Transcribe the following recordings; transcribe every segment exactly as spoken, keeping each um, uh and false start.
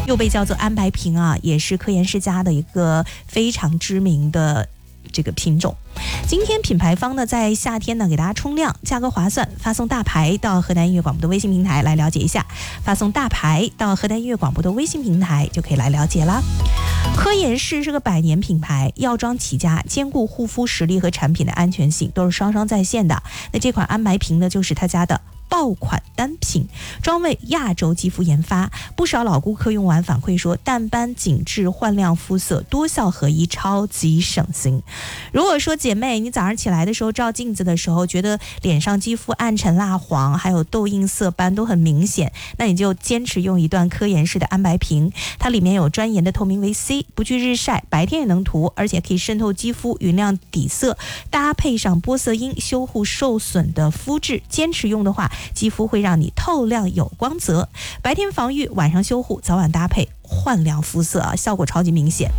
又被叫做安白瓶啊，也是科颜世家的一个非常知名的这个品种。今天品牌方呢在夏天呢给大家冲量，价格划算，发送大牌到河南音乐广播的微信平台来了解一下，发送大牌到河南音乐广播的微信平台就可以来了解了。科颜氏是个百年品牌，药妆起家，兼顾护肤实力和产品的安全性都是双双在线的。那这款安白瓶呢就是他家的爆款单品，专为亚洲肌肤研发。不少老顾客用完反馈说，淡斑紧致焕亮肤色，多效合一，超级省心。如果说姐妹你早上起来的时候照镜子的时候，觉得脸上肌肤暗沉蜡黄，还有痘印色斑都很明显，那你就坚持用一段科颜氏的安白瓶，它里面有专研的透明维 C， 不惧日晒，白天也能涂，而且可以渗透肌肤，匀亮底色，搭配上玻色因修护受损的肤质，坚持用的话，肌肤会让你透亮有光泽，白天防御，晚上修护，早晚搭配，焕亮肤色啊，效果超级明显。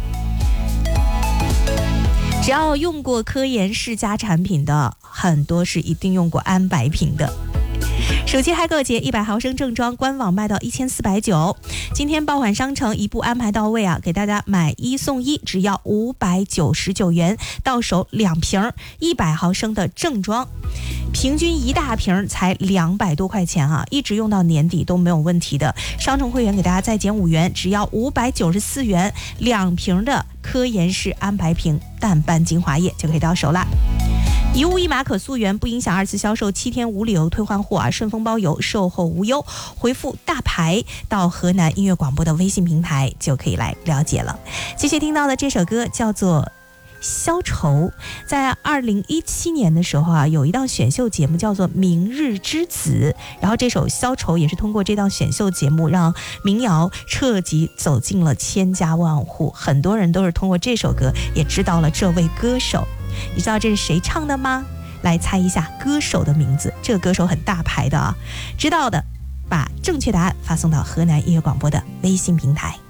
只要用过科颜世家产品的，很多是一定用过安白瓶的。暑期嗨购节一百毫升正装官网卖到一千四百九十，今天爆款商城一步安排到位啊，给大家买一送一，只要五百九十九元，到手两瓶一百毫升的正装，平均一大瓶才两百多块钱啊，一直用到年底都没有问题的。商城会员给大家再减五元，只要五百九十四元，两瓶的科颜氏安白瓶淡斑精华液就可以到手啦。一物一码可溯源，不影响二次销售，七天无理由退换货啊，顺丰包邮，售后无忧。回复大牌到河南音乐广播的微信平台就可以来了解了。继续听到的这首歌叫做消愁，在二零一七年的时候啊，有一档选秀节目叫做《明日之子》，然后这首消愁也是通过这档选秀节目让民谣彻底走进了千家万户，很多人都是通过这首歌也知道了这位歌手。你知道这是谁唱的吗？来猜一下歌手的名字，这个歌手很大牌的啊，知道的把正确答案发送到河南音乐广播的微信平台。